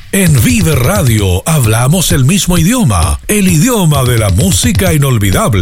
En Vive Radio hablamos el mismo idioma, el idioma de la música inolvidable.